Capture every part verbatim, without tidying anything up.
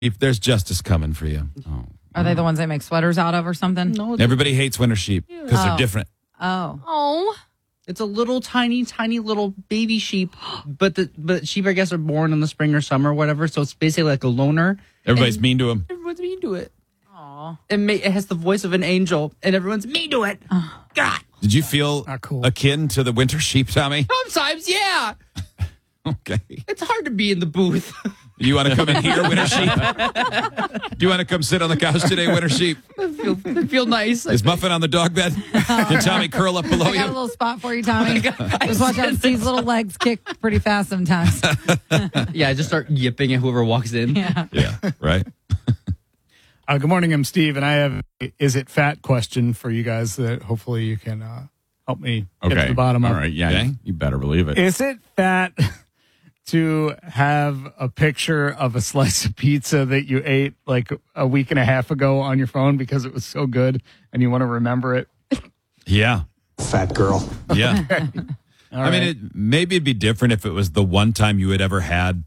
If there's justice coming for you. Oh. Are they the ones they make sweaters out of or something? No, Everybody hates winter sheep because Oh. they're different. Oh. Oh. it's a little tiny, tiny little baby sheep, but the but sheep I guess are born in the spring or summer or whatever. So it's basically like a loner. Everybody's mean to them. Everyone's mean to it. Aw. It, ma- it has the voice of an angel, and everyone's mean to it. God, Did you feel Not cool. akin to the winter sheep, Tommy? sometimes, yeah, Okay. it's hard to be in the booth. You want to come in here, winter sheep? Do you want to come sit on the couch today, winter sheep? I feel, I feel nice. Is Muffin on the dog bed? Can Tommy curl up below I got a you? little spot for you, Tommy. Just watch out. Steve's little legs kick pretty fast sometimes. Yeah, I just start yipping at whoever walks in. Yeah. Yeah, right. Uh, good morning, I'm Steve, and I have a is it fat question for you guys that hopefully you can uh, help me get Okay. to the bottom of. All right. Yeah. Okay. You better believe it. Is it fat to have a picture of a slice of pizza that you ate like a week and a half ago on your phone because it was so good and you want to remember it? Yeah. Fat girl. Yeah. All I mean, right. it, maybe it'd be different if it was the one time you had ever had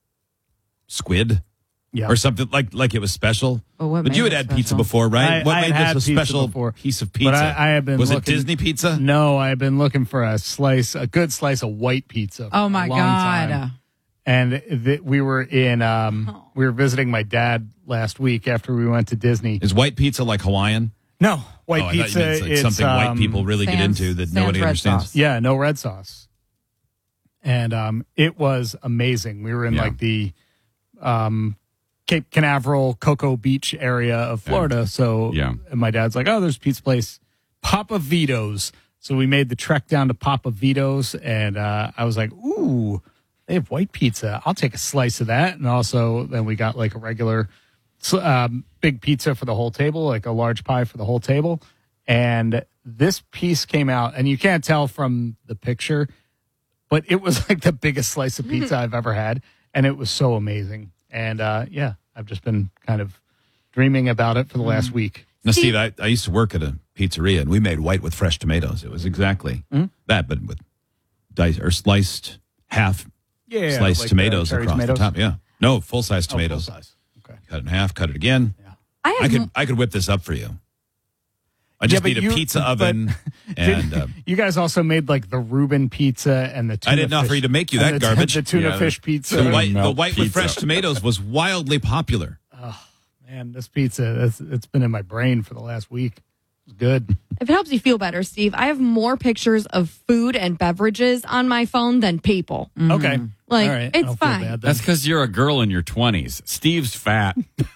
squid yeah. or something like like it was special. But what But you made had it had pizza special? before, right? I- what I made had this a had pizza special before, piece of but pizza? I- I have been was looking- it Disney pizza? No, I've been looking for a slice, a good slice of white pizza. For Oh, my a long God. time. And th- we were in, um, we were visiting my dad last week after we went to Disney. Is white pizza like Hawaiian? No, white oh, I thought you pizza meant it's like is something white um, people really get sans- into that sans nobody red understands. sauce. Yeah, no red sauce. And um, it was amazing. We were in Yeah. like the um, Cape Canaveral, Cocoa Beach area of Florida. So Yeah. and my dad's like, oh, there's a pizza place, Papa Vito's. So we made the trek down to Papa Vito's. And uh, I was like, ooh, they have white pizza. I'll take a slice of that. And also then we got like a regular um, big pizza for the whole table, like a large pie for the whole table. And this piece came out, and you can't tell from the picture, but it was like the biggest slice of pizza I've ever had. And it was so amazing. And uh, yeah, I've just been kind of dreaming about it for the last week. Now, Steve, I, I used to work at a pizzeria, and we made white with fresh tomatoes. It was exactly that, but with diced or sliced half Yeah, sliced like, uh, tomatoes cherry across tomatoes? the top. Yeah, no full size Oh, full tomatoes. size. Okay. Cut it in half, cut it again. I I have could I could whip this up for you. I just but need a you- pizza but- oven, and Did- uh, you guys also made like the Reuben pizza and the tuna I didn't offer fish- you to make you and that the, garbage. The tuna Yeah, fish the- pizza. the white the melt white with pizza. fresh tomatoes was wildly popular. Man, this pizza, that's, it's been in my brain for the last week. It's good. If it helps you feel better, Steve, I have more pictures of food and beverages on my phone than people. Okay. Like, All right. it's I don't feel fine. bad then. That's because you're a girl in your twenties. Steve's fat.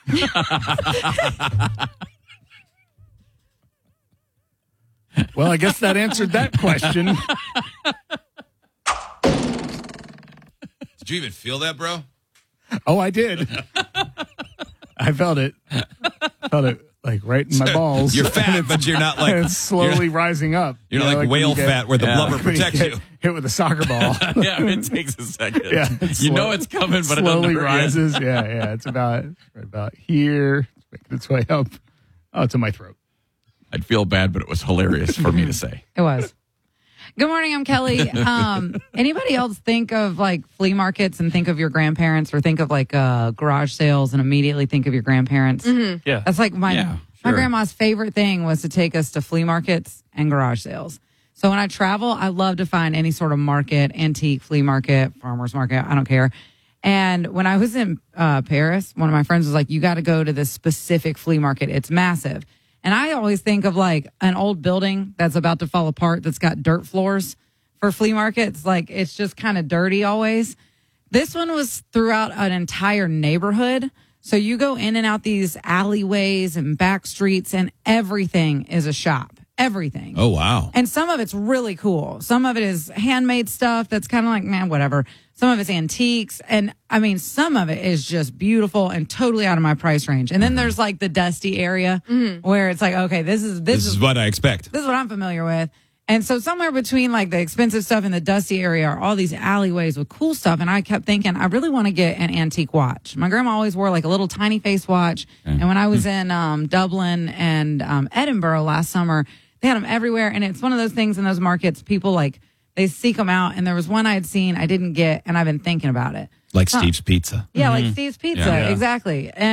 Well, I guess that answered that question. Did you even feel that, bro? Oh, I did. I felt it. Felt it like right in my balls. You're fat, but you're not like And it's slowly You're, rising up. you're You not know, like when whale you get- fat where the Yeah. blubber when you protects get you. hit with a soccer ball. Yeah, it takes a second. Yeah, it's you slow- know it's coming, but slowly it doesn't hurt yet. rises. Yeah, yeah. It's about right about here. It's making its way up. Oh, it's in my throat. I'd feel bad, but it was hilarious for me to say. It was. Good morning, I'm Kelly. Um, anybody else think of like flea markets and think of your grandparents, or think of like uh, garage sales and immediately think of your grandparents? Yeah. That's like my Yeah, my sure. grandma's favorite thing was to take us to flea markets and garage sales. So when I travel, I love to find any sort of market, antique flea market, farmer's market, I don't care. And when I was in uh, Paris, one of my friends was like, you got to go to this specific flea market. It's massive. And I always think of like an old building that's about to fall apart that's got dirt floors for flea markets. Like it's just kind of dirty always. This one was throughout an entire neighborhood. So you go in and out these alleyways and back streets, and everything is a shop. Everything. Oh wow! And some of it's really cool. Some of it is handmade stuff that's kind of like, man, whatever. Some of it's antiques. And I mean, some of it is just beautiful and totally out of my price range. And then there's like the dusty area where it's like, okay, this is, this, This is what I expect. this is what I'm familiar with. And so somewhere between like the expensive stuff and the dusty area are all these alleyways with cool stuff. And I kept thinking, I really want to get an antique watch. My grandma always wore like a little tiny face watch. And when I was in um, Dublin and um, Edinburgh last summer, they had them everywhere. And it's one of those things in those markets, people like, they seek them out. And there was one I had seen I didn't get, and I've been thinking about it. Like Steve's Pizza. Yeah, like Steve's Pizza. Yeah. Exactly. And